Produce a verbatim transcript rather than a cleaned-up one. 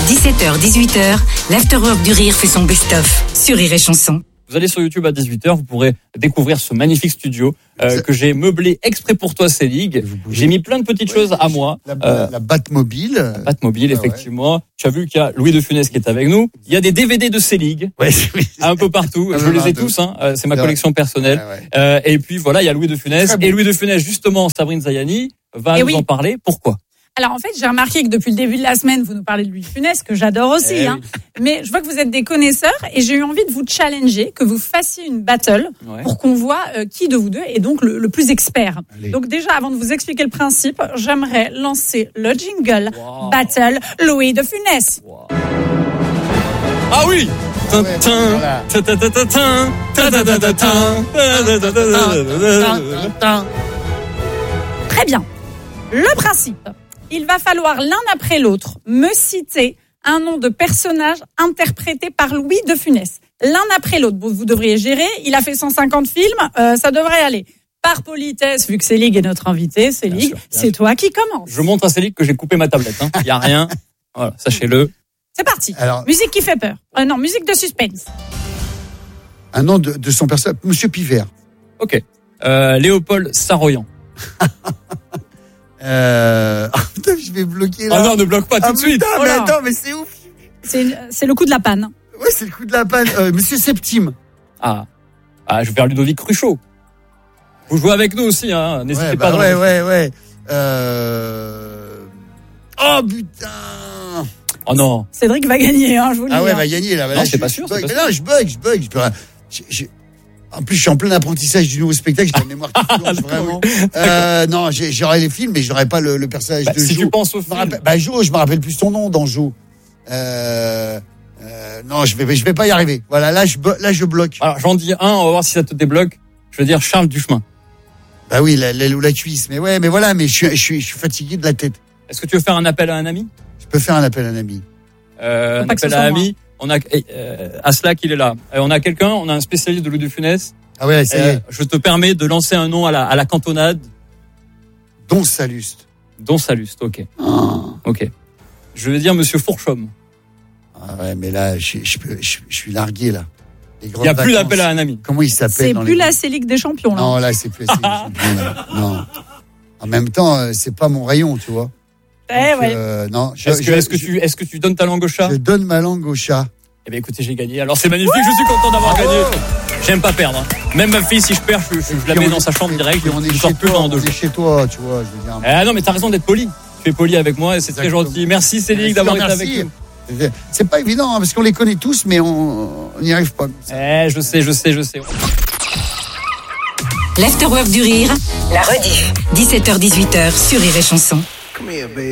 dix-sept heures dix-huit heures, l'Afterwork du Rire fait son best-of sur Rire et Chanson. Vous allez sur YouTube à dix-huit heures, vous pourrez découvrir ce magnifique studio euh, que j'ai meublé exprès pour toi, Célig. J'ai mis plein de petites ouais, choses à moi. La, euh, la Batmobile. La Batmobile, ah, effectivement. Ouais. Tu as vu qu'il y a Louis de Funès qui est avec nous. Il y a des D V D de Célig. Ouais, oui. Un peu partout. Je les ai tous, hein. C'est ma c'est collection personnelle. Ouais, ouais. Euh, et puis voilà, il y a Louis de Funès. Bon. Et Louis de Funès, justement, Sabrine Zayani va et nous oui. en parler. Pourquoi? Alors en fait, j'ai remarqué que depuis le début de la semaine, vous nous parlez de Louis de Funès, que j'adore aussi. Eh hein. oui. Mais je vois que vous êtes des connaisseurs et j'ai eu envie de vous challenger, que vous fassiez une battle Ouais. pour qu'on voie euh, qui de vous deux est donc le, le plus expert. Allez. Donc déjà, avant de vous expliquer le principe, j'aimerais lancer le jingle Wow. Battle Louis de Funès. Wow. Ah oui. Tintin, tatatatin, tatatatin, tatatatin. Très bien. Le principe, il va falloir l'un après l'autre me citer un nom de personnage interprété par Louis de Funès. L'un après l'autre. Bon, vous devriez gérer. Il a fait cent cinquante films, euh, ça devrait aller. Par politesse, vu que Célig est notre invité, Célig, c'est toi qui commence. Je montre à Célig que j'ai coupé ma tablette. Il hein. n'y a rien. Voilà, sachez-le. C'est parti. Alors, musique qui fait peur. Euh, non, musique de suspense. un nom de, de son personnage, Monsieur Pivert. Ok. Euh, Léopold Saroyan. Euh... Oh, putain, je vais bloquer là. Ah non, ne bloque pas tout ah, de suite. Putain, mais Voilà. attends, mais c'est ouf. C'est, c'est le coup de la panne. Ouais, c'est le coup de la panne. Euh, Monsieur Septime. Ah. Ah, je vais faire Ludovic Cruchot. Vous jouez avec nous aussi, hein. N'hésitez Ouais, pas. bah, dans ouais, le- ouais, ouais. Euh... Oh putain. Oh non. Cédric va gagner, hein, je vous le dis. Ah ouais, hein. va gagner là. Non, là c'est je- pas je sûr, bug. c'est pas Mais non, je bug, je bug. Je peux... j'ai- j'ai- En plus, je suis en plein apprentissage du nouveau spectacle. J'ai la mémoire qui plonge, D'accord, vraiment. oui. Euh, non, j'ai- j'aurais les films, mais j'aurais pas le, le personnage Bah, de si Jo. tu penses au Je me film. rappelle, bah Jo, je me rappelle plus son nom dans Jo. Euh, euh, non, je vais, je vais pas y arriver. Voilà, là, je, là, je bloque. Alors, j'en dis un, on va voir si ça te débloque. Je veux dire Charles Duchemin. Bah oui, la- l'aile ou la cuisse. Mais ouais, mais voilà, mais je suis, je suis, je suis fatigué de la tête. Est-ce que tu veux faire un appel à un ami? Je peux faire un appel à un ami. Euh, Faut un pas que ce appel à soit un moi. ami. On a, euh, Aslak, il est là. Euh, on a quelqu'un, on a un spécialiste de Louis de Funès. Ah ouais, ça y Euh, est. je te permets de lancer un nom à la, à la cantonade. Don Saluste. Don Saluste, ok. Oh. Ok. Je vais dire Monsieur Fourchaume. Ah ouais, mais là, je, je, peux- je, je suis largué, là. Les Il grandes n'y a plus vacances. d'appel à un ami. Comment il s'appelle C'est dans plus les... la Célig des champions, là. Non, là, c'est plus la série champion, là. Non. En même temps, euh, c'est pas mon rayon, tu vois. Eh Donc, ouais. euh, non, je, Est-ce que, je- est-ce que je- tu, est-ce que tu donnes ta langue au chat? je donne ma langue au chat. Eh bien, écoutez, j'ai gagné. Alors, c'est magnifique. Je suis content d'avoir Bravo. gagné. J'aime pas perdre. hein. Même ma fille, si je perds, je, je- je la Puis mets on dans est- sa chambre direct. puis on est Je sors chez plus toi, pendant deux on jours. est chez toi, tu vois, je veux dire. Ah non, mais t'as raison d'être poli. Tu es poli avec moi et c'est très Exactement. gentil. Merci Célig Merci, d'avoir été merci. avec nous. C'est pas évident, hein, parce qu'on les connaît tous, mais on on n'y arrive pas. Eh, je sais, je sais, je sais. L'Afterwork du Rire, la rediff, dix-sept heures dix-huit heures sur Rire et Chanson.